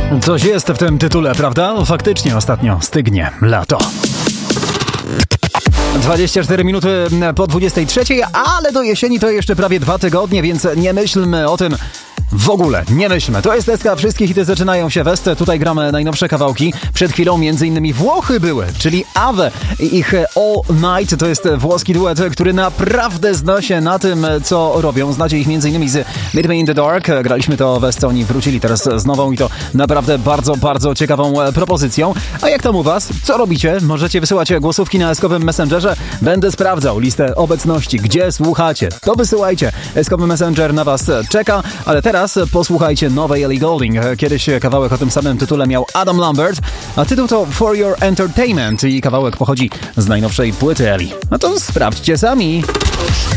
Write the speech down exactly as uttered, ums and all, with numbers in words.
Coś jest w tym tytule, prawda? Faktycznie ostatnio stygnie lato. dwadzieścia cztery minuty po dwudziestej trzeciej, ale do jesieni to jeszcze prawie dwa tygodnie, więc nie myślmy o tym w ogóle. Nie myślmy. To jest S K, wszystkie hity zaczynają się West. Tutaj gramy najnowsze kawałki. Przed chwilą między innymi Włochy były, czyli Ave i ich All Night. To jest włoski duet, który naprawdę zna się na tym, co robią. Znacie ich między innymi z Meet Me in the Dark. Graliśmy to West, oni wrócili teraz z nową i to naprawdę bardzo, bardzo ciekawą propozycją. A jak tam u was? Co robicie? Możecie wysyłać głosówki na eskowym Messengerze. Będę sprawdzał listę obecności. Gdzie słuchacie? To wysyłajcie. Eskowy Messenger na was czeka, ale teraz posłuchajcie nowej Ellie Goulding. Kiedyś kawałek o tym samym tytule miał Adam Lambert, a tytuł to For Your Entertainment i kawałek pochodzi z najnowszej płyty Ellie. No to sprawdźcie sami.